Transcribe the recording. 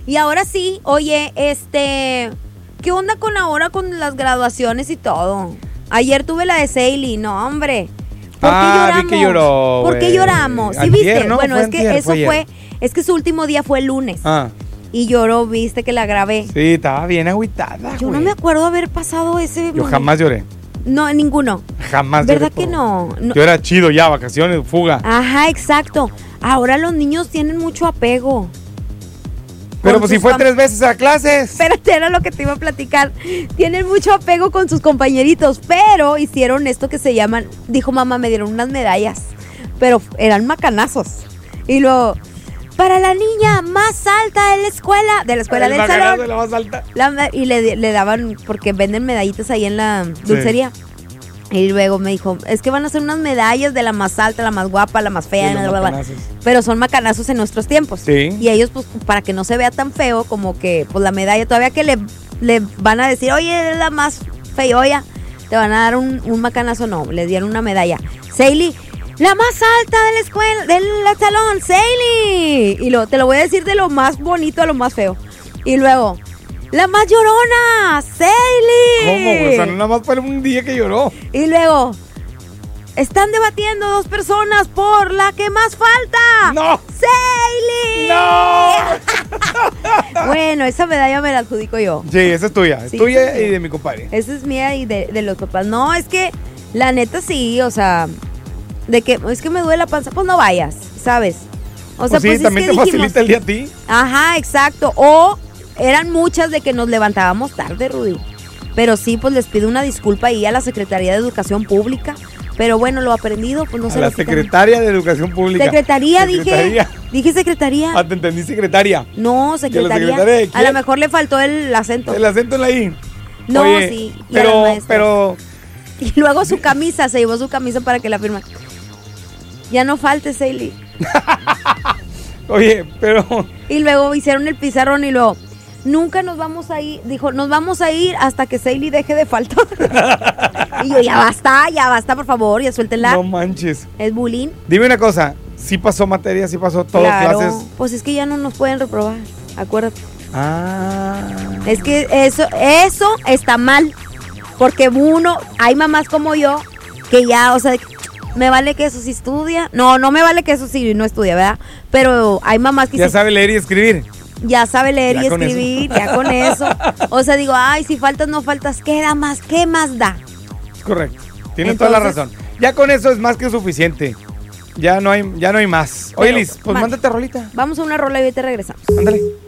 Y ahora sí, oye, ¿qué onda con las graduaciones y todo? Ayer tuve la de Seili, no, hombre. ¿Por qué lloramos? Vi que lloró, ¿Por qué lloramos? ¿Sí Antier, viste? ¿no? Bueno, Fue es que antier, eso fue ayer. es que su último día fue el lunes. Ah, Y lloró, viste que la grabé. sí, estaba bien agüitada, Yo no güey. me acuerdo haber pasado ese Yo momento. jamás lloré. No, ninguno. Jamás ¿Verdad lloré. que no? Yo era chido ya, vacaciones, fuga. Ajá, exacto. Ahora los niños tienen mucho apego. Pero con pues si sus fue 3 veces a clases. Espérate, era lo que te iba a platicar. Tienen mucho apego con sus compañeritos, pero hicieron esto que se llaman, dijo mamá, me dieron unas medallas, pero eran macanazos. Y luego, para la niña más alta de la escuela El del macanazo salón. de la más alta. Y le daban, porque venden medallitas ahí en la dulcería. Y luego me dijo, es que van a hacer unas medallas de la más alta, la más guapa, la más fea, Sí, los bla, bla, bla. macanazos. Pero son macanazos en nuestros tiempos. Sí. Y ellos, pues, para que no se vea tan feo, como que, pues, la medalla, todavía que le van a decir, oye, es la más feoya, te van a dar un macanazo, no, le dieron una medalla. Seili, la más alta de la escuela, del salón, Seili. Y luego, te lo voy a decir de lo más bonito a lo más feo. Y luego, la más llorona, Seili. ¿Cómo? O sea, no nada más fue un día que lloró. Y luego, están debatiendo 2 personas por la que más falta. ¡No! ¡Seili! ¡No! Bueno, esa medalla me la adjudico yo. Sí, esa es tuya. Es Sí, tuya sí. y de mi compadre. Esa es mía y de los papás. No, es que la neta sí, o sea, de que es que me duele la panza, pues no vayas, ¿sabes? O sea, Pues sí, pues también es te que facilita el día a ti. Ajá, exacto. O eran muchas de que nos levantábamos tarde, Rudy. Pero sí, pues les pido una disculpa ahí a la Secretaría de Educación Pública. Pero bueno, lo aprendido, pues no A se la lo quitan. secretaria de Educación Pública. Secretaría, Secretaría. dije secretaría. Ah, te entendí, secretaria. No, secretaría. secretaria de A quién? lo mejor le faltó el acento. El acento en la I. No, Oye, sí. Y a las maestras. pero... Y luego su camisa, se llevó su camisa para que la firma. Ya no faltes, Seili. Oye, pero... Y luego hicieron el pizarrón y luego, nunca nos vamos a ir, dijo, nos vamos a ir hasta que Seili deje de faltar. Y yo, ya basta, por favor, ya suéltenla. No manches. Es bullying. Dime una cosa, ¿sí pasó materia, sí pasó todo Claro, clases? pues es que ya no nos pueden reprobar, acuérdate. Ah. Es que eso está mal, porque hay mamás como yo que ya, o sea, me vale que eso sí estudia. No me vale que eso sí no estudia, ¿verdad? Pero hay mamás que Ya sabe leer y escribir. ya sabe leer Ya y con escribir, eso. ya con eso. O sea, digo, ay, si faltas, no faltas, ¿qué más da? Es correcto. Tienes toda la razón. Ya con eso es más que suficiente. Ya no hay más. Oye, Pero, Liz, pues mándate rolita. Vamos a una rola y ahorita regresamos. Ándale.